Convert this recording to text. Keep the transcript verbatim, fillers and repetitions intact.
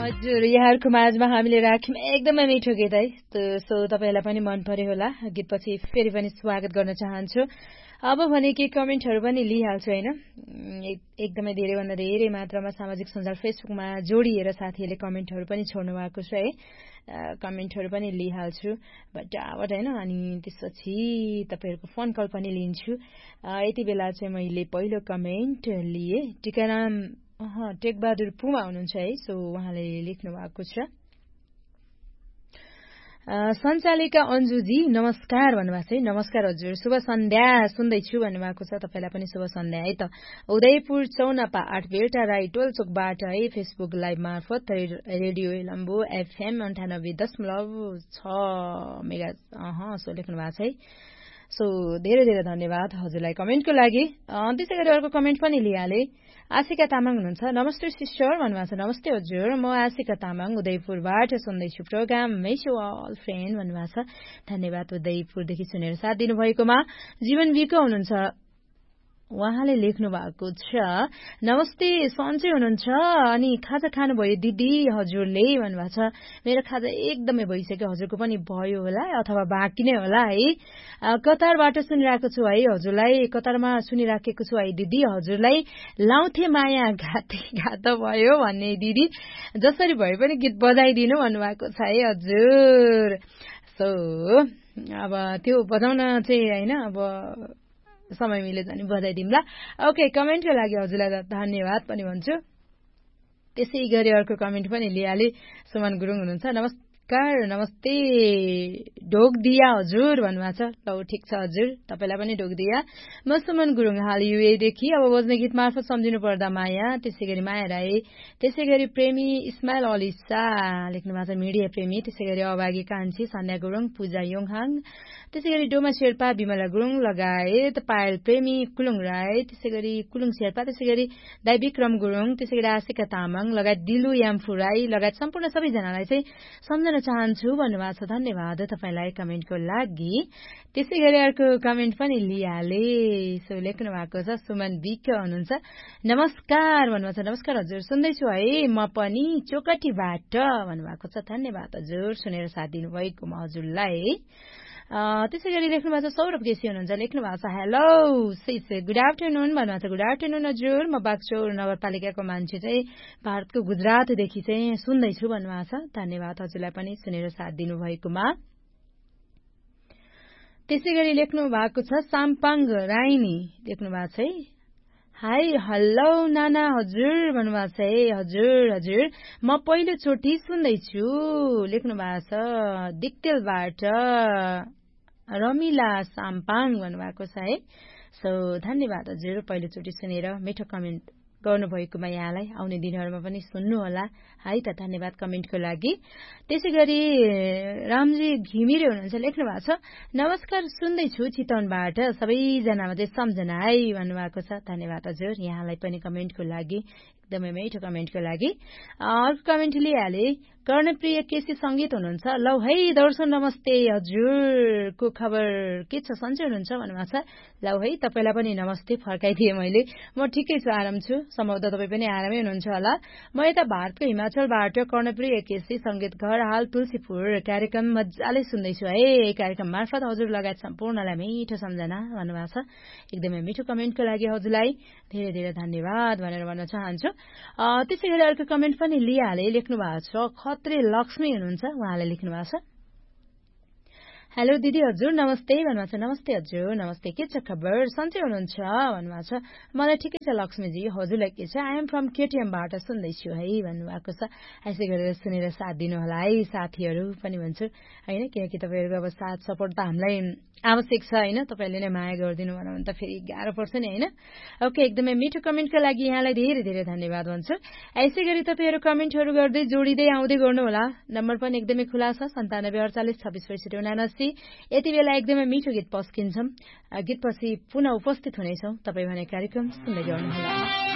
हजुर यहाँहरूको माझमा हामीले राख्यौँ एकदमै मिठो गीत है सो तपाईँलाई पनि मन पर्यो होला गीतपछि फेरि पनि स्वागत गर्न चाहन्छु अब भने के कमेन्टहरू पनि लिइहाल्छु होइन एकदमै धेरैभन्दा धेरै मात्रामा सामाजिक सञ्जाल फेसबुकमा जोडिएर साथीहरूले कमेन्टहरू पनि छोड्नु भएको छ है कमेन्टहरू पनि लिइहाल्छु बटाबट होइन अनि त्यसपछि तपाईँहरूको फोन कल पनि लिन्छु यति बेला चाहिँ मैले पहिलो कमेन्ट लिएँ टिकाराम टेकबहादुर पुमा हुनुहुन्छ है सो उहाँले लेख्नु भएको छ सञ्चालिका अन्जुजी नमस्कार भन्नुभएको छ है नमस्कार हजुर शुभ सन्ध्या सुन्दैछु भन्नुभएको छ तपाईँलाई पनि शुभ सन्ध्या है त उदयपुर चौनापा आठ बेलटा राई टोलचोकबाट है फेसबुक लाइभ मार्फत रेडियो लम्बो एफएम अन्ठानब्बे दशमलव छ मेगा अह सो लेख्नु भएको छ है सो धेरै धेरै धन्यवाद हजुरलाई कमेन्टको लागि त्यसै गरी अर्को कमेन्ट पनि लिइहालेँ आशिका तामाङ हुनुहुन्छ नमस्ते सिस्टर भन्नुभएको छ नमस्ते हजुर म आशिका तामाङ उदयपुरबाट सुन्दैछु programme miss you all friend भन्नुभएको छ धन्यवाद उदयपुरदेखि सुनेर साथ दिनुभएकोमा जीवन विको हुनुहुन्छ उहाँले लेख्नु भएको छ नमस्ते सन्चै हुनुहुन्छ अनि खाजा खानुभयो दिदी हजुरले भन्नुभएको छ मेरो खाजा एकदमै भइसक्यो हजुरको पनि भयो होला अथवा बाँकी नै होला है कतारबाट सुनिरहेको छु है हजुरलाई कतारमा सुनिराखेको छु है दिदी हजुरलाई लाउँथे माया घाते घात भयो भन्ने दिदी जसरी भए पनि गीत बजाइदिनु भन्नुभएको छ है हजुर सो अब त्यो बजाउन चाहिँ होइन अब समय मिले जाने बजाइदिउँला ओके कमेन्टको लागि हजुरलाई धन्यवाद पनि भन्छु त्यसै गरी अर्को कमेन्ट पनि लिइहालेँ सुमन गुरुङ हुनुहुन्छ नमस्कार नमस्ते ढोक दिया हजुर भन्नुभएको छ ल ठिक छ हजुर तपाईँलाई पनि ढोक दिया म सुमन गुरुङ हाल युएदेखि अब बज्ने गीत मार्फत सम्झिनु पर्दा माया त्यसै गरी माया राई त्यसै गरी प्रेमी इस्माइल अली शाह लेख्नु भएको छ मिडिया प्रेमी त्यसै गरी अभागी कान्छी सान्या गुरुङ पूजा योङहाङ त्यसै गरी डोमा शेर्पा विमला गुरुङ लगायत पायल प्रेमी कुलुङ राई त्यसै गरी कुलुङ शेर्पा त्यसै गरी दाई विक्रम गुरुङ त्यसै गरी आशिका तामाङ लगायत दिलु याम्फु राई लगायत सम्पूर्ण सबैजनालाई चाहिँ सम्झन चाहन्छु भन्नुभएको छ धन्यवाद तपाईँलाई कमेन्टको लागि त्यसै गरी अर्को कमेन्ट पनि लिइहाले सो लेख्नु भएको छ सुमन विक हुनुहुन्छ नमस्कार भन्नुभएको छ नमस्कार हजुर सुन्दैछु है म पनि चोकटीबाट भन्नुभएको छ धन्यवाद हजुर सुनेर साथ दिनुभएको म हजुरलाई त्यसै गरी लेख्नु भएको छ सौरभ केसी हुनुहुन्छ लेख्नु भएको छ हेलो सिस गुड आफ्टरनुन भन्नुभएको छ गुड आफ्टरनुन हजुर म बागचौर नगरपालिकाको मान्छे चाहिँ भारतको गुजरातदेखि चाहिँ सुन्दैछु भन्नुभएको छ धन्यवाद हजुरलाई पनि सुनेर साथ दिनुभएकोमा त्यसै गरी लेख्नु भएको छ साम्पाङ राइनी लेख्नु भएको छ है हाई हेलो नाना हजुर भन्नुभएको छ है हजुर हजुर म पहिलोचोटि सुन्दैछु लेख्नु भएको छ दिक्तेलबाट रमिला साम्पाङ भन्नुभएको छ है सो धन्यवाद हजुर पहिलोचोटि सुनेर मिठो कमेन्ट गर्नुभएकोमा यहाँलाई आउने दिनहरूमा पनि सुन्नु होला है त धन्यवाद कमेन्टको लागि त्यसै गरी रामजी घिमिरे हुनुहुन्छ लेख्नु भएको छ नमस्कार सुन्दैछु चितवनबाट सबैजनामा चाहिँ सम्झना है भन्नुभएको छ धन्यवाद हजुर यहाँलाई पनि कमेन्टको लागि एकदमै मिठो कमेन्टको लागि अर्को कमेन्ट लिइहाले कर्णप्रिय केसी संगीत हुनुहुन्छ लौ है दर्शन नमस्ते हजुरको खबर के छ सन्चै हुनुहुन्छ भन्नुभएको छ लौ है तपाईँलाई पनि नमस्ते फर्काइदिएँ मैले म ठिकै छु आराम छु सम्भवतः तपाईँ पनि आरामै हुनुहुन्छ होला म यता भारतको हिमाचलबाट कर्णप्रिय केसी संगीत घर हाल तुलसीपुर कार्यक्रम मजाले सुन्दैछु है कार्यक्रम मार्फत हजुर लगायत सम्पूर्णलाई मिठो सम्झना भन्नुभएको छ एकदमै मिठो कमेन्टको लागि हजुरलाई धेरै धेरै धन्यवाद भनेर भन्न चाहन्छु त्यसै गरी अर्को कमेन्ट पनि लिइहाले लेख्नु भएको छ खत्रे लक्ष्मी हुनुहुन्छ उहाँले लेख्नु भएको छ हेलो दिदी हजुर नमस्ते भन्नुभएको छ नमस्ते हजुर नमस्ते के छ खबर सन्चै हुनुहुन्छ भन्नुभएको छ मलाई ठिकै छ लक्ष्मीजी हजुरलाई के छ आई एम फ्रम केटिएमबाट सुन्दैछु है भन्नुभएको छ यसै गरेर सुनेर साथ दिनु होला है साथीहरू पनि भन्छु होइन किनकि तपाईँहरूको अब साथ सपोर्ट त हामीलाई आवश्यक छ होइन तपाईँले नै माया गरिदिनु भन भने त फेरि गाह्रो पर्छ नि होइन ओके एकदमै मिठो कमेन्टको लागि यहाँलाई धेरै धेरै धन्यवाद भन्छु यसै गरी तपाईँहरू कमेन्टहरू गर्दै जोडिँदै आउँदै गर्नुहोला नम्बर पनि एकदमै खुला छ सन्तानब्बे अडचालिस छब्बिस पैँसठी उनासी यति बेला एकदमै मिठो गीत पस्किन्छौँ गीतपछि पुनः उपस्थित हुनेछौँ तपाईँ भने कार्यक्रम सुन्दै गर्नुहोला